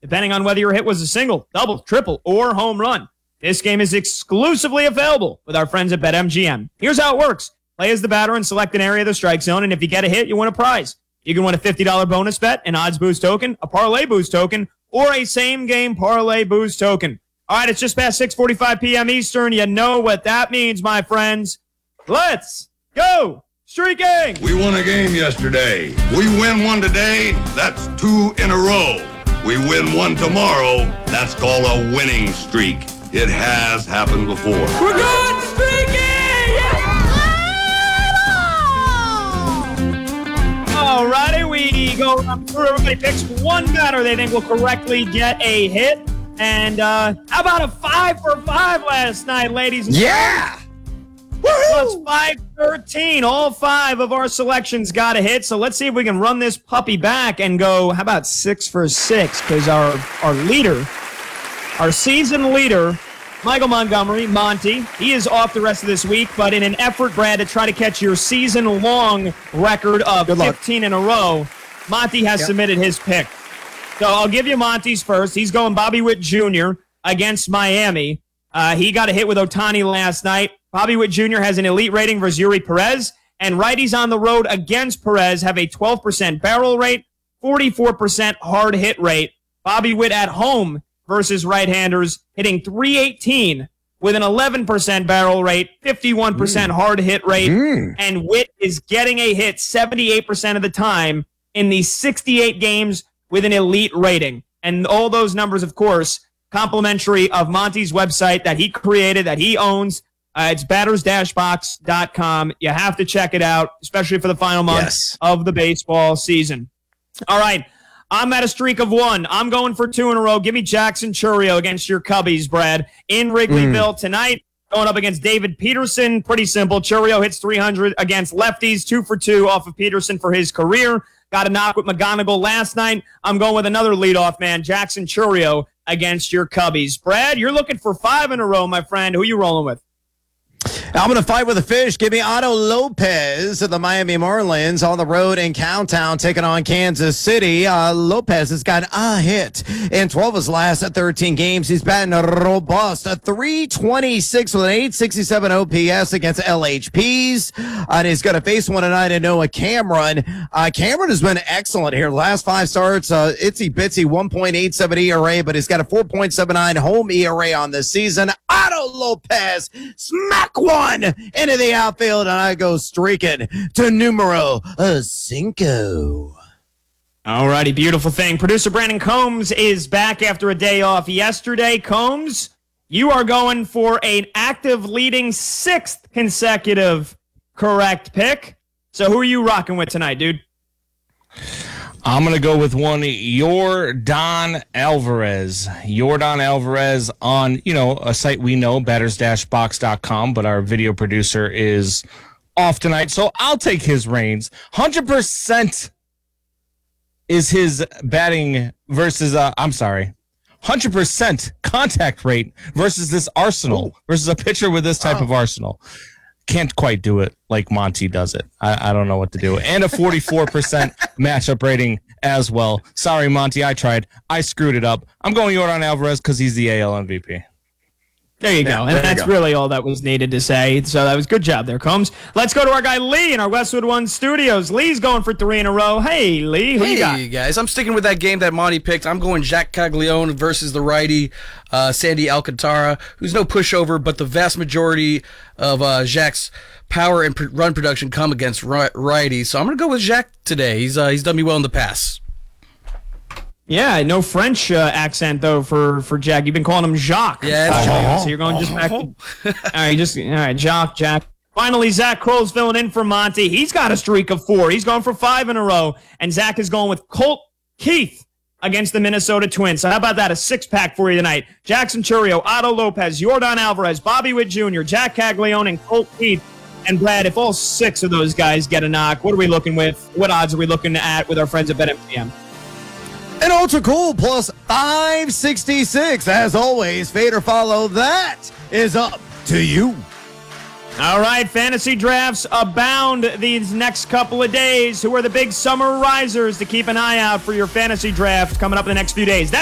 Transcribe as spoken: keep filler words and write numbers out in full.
depending on whether your hit was a single, double, triple, or home run. This game is exclusively available with our friends at BetMGM. Here's how it works. Play as the batter and select an area of the strike zone, and if you get a hit, you win a prize. You can win a fifty dollars bonus bet, an odds boost token, a parlay boost token, or a same-game parlay boost token. All right, it's just past six forty-five p.m. Eastern. You know what that means, my friends. Let's go streaking! We won a game yesterday. We win one today, that's two in a row. We win one tomorrow, that's called a winning streak. It has happened before. We're good streaking! Yeah! All righty, we go through. Everybody picks one batter they think will correctly get a hit. And uh, how about a five for five last night, ladies and gentlemen? Yeah! Plus five thirteen. All five of our selections got a hit. So let's see if we can run this puppy back and go, how about six for six? Because our, our leader, our season leader, Michael Montgomery, Monty, he is off the rest of this week. But in an effort, Brad, to try to catch your season-long record of fifteen in a row, Monty has yep. submitted his pick. So I'll give you Monty's first. He's going Bobby Witt Junior against Miami. Uh, he got a hit with Ohtani last night. Bobby Witt Junior has an elite rating versus Yuri Perez, and righties on the road against Perez have a twelve percent barrel rate, forty-four percent hard hit rate. Bobby Witt at home versus right-handers hitting three eighteen with an eleven percent barrel rate, fifty-one percent mm. hard hit rate, mm. and Witt is getting a hit seventy-eight percent of the time in these sixty-eight games with an elite rating. And all those numbers, of course, complimentary of Monty's website that he created, that he owns. Uh, it's batters dash box dot com. You have to check it out, especially for the final month yes. of the baseball season. All right. I'm at a streak of one. I'm going for two in a row. Give me Jackson Chourio against your Cubbies, Brad, in Wrigleyville mm. tonight. Going up against David Peterson. Pretty simple. Chourio hits three hundred against lefties, two for two off of Peterson for his career. Got a knock with McGonigal last night. I'm going with another leadoff man, Jackson Chourio, against your Cubbies. Brad, you're looking for five in a row, my friend. Who are you rolling with? I'm going to fight with a fish. Give me Otto Lopez of the Miami Marlins on the road in Cowtown taking on Kansas City. Uh, Lopez has got a hit in twelve of his last thirteen games. He's batting robust. A three twenty-six with an eight sixty-seven O P S against L H Ps. Uh, and he's going to face one tonight in Noah Cameron. Uh, Cameron has been excellent here. Last five starts, uh, itsy bitsy one point eight seven E R A, but he's got a four point seven nine home E R A on this season. Otto Lopez, smack one into the outfield, and I go streaking to numero cinco. All righty, beautiful thing. Producer Brandon Combs is back after a day off yesterday. Combs, you are going for an active leading sixth consecutive correct pick. So who are you rocking with tonight, dude? I'm going to go with one Yordan Alvarez. Yordan Alvarez on, you know, a site we know, batters dash box dot com, but our video producer is off tonight, so I'll take his reins. one hundred percent is his batting versus, uh, I'm sorry, one hundred percent contact rate versus this arsenal, versus a pitcher with this type wow. of arsenal. Can't quite do it like Monty does it. I, I don't know what to do. And a forty-four percent matchup rating as well. Sorry, Monty, I tried. I screwed it up. I'm going Yordan Alvarez because he's the A L M V P. There you yeah, go. And that's go. really all that was needed to say. So that was good job there, Combs. Let's go to our guy Lee in our Westwood One studios. Lee's going for three in a row. Hey, Lee, who hey, you got? Hey, guys. I'm sticking with that game that Monty picked. I'm going Jack Caglione versus the righty, uh, Sandy Alcantara, who's no pushover, but the vast majority of uh, Jack's power and pr- run production come against ri- righties. So I'm going to go with Jack today. He's uh, he's done me well in the past. Yeah, no French uh, accent though for for Jack. You've been calling him Jacques. Yeah, uh, so you're going just back. To, all right, just all right, Jacques, Jack. Finally, Zach Kroll's filling in for Monty. He's got a streak of four. He's going for five in a row, and Zach is going with Colt Keith against the Minnesota Twins. So how about that? A six pack for you tonight. Jackson Chourio, Otto Lopez, Yordan Alvarez, Bobby Witt Junior, Jack Caglione, and Colt Keith. And Brad, if all six of those guys get a knock, what are we looking with? What odds are we looking at with our friends at BetMGM? An ultra cool plus five sixty-six. As always, fade or follow. That is up to you. All right, fantasy drafts abound these next couple of days. Who are the big summer risers to keep an eye out for your fantasy draft coming up in the next few days? That's